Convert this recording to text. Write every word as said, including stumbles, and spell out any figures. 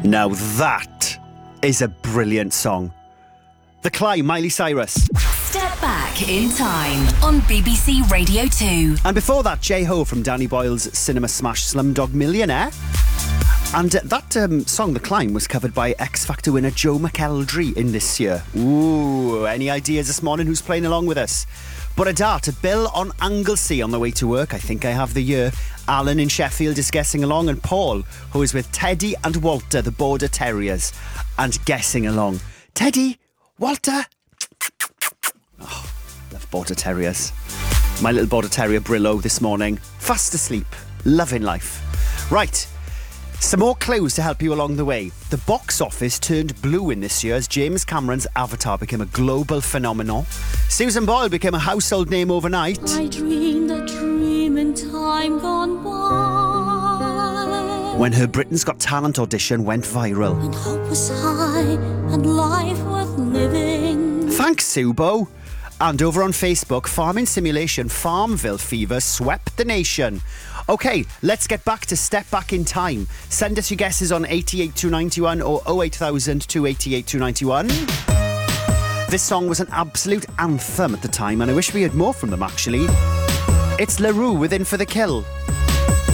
Now that is a brilliant song. The Climb, Miley Cyrus. Step Back in Time on B B C Radio two. And before that, J-Ho from Danny Boyle's cinema smash Slumdog Millionaire. And uh, that um, song, The Climb, was covered by X Factor winner Joe McElderry in this year. Ooh, any ideas this morning who's playing along with us? But a dart, a Bill on Anglesey on the way to work. I think I have the year. Alan in Sheffield is guessing along, and Paul, who is with Teddy and Walter, the Border Terriers, and guessing along. Teddy, Walter. Oh, love Border Terriers. My little Border Terrier Brillo this morning, fast asleep, loving life. Right. Some more clues to help you along the way. The box office turned blue in this year as James Cameron's Avatar became a global phenomenon. Susan Boyle became a household name overnight. I dreamed a dream in time gone by. When her Britain's Got Talent audition went viral. And hope was high and life worth living. Thanks, Subo. And over on Facebook, farming simulation Farmville fever swept the nation. OK, let's get back to Step Back in Time. Send us your guesses on eight eight two nine one or oh eight thousand, two eight eight, two nine one. This song was an absolute anthem at the time, and I wish we had more from them, actually. It's La Roux with In for the Kill.